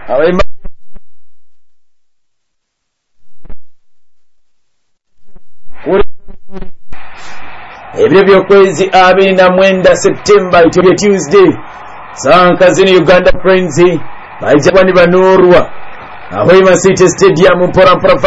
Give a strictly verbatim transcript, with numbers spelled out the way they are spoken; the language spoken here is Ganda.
ebyo byokwezi abiri na mwenda Septemba ityo Tuesday sankazini Uganda Friends baija kwani banurwa aho Ima City Stadium mpora mpora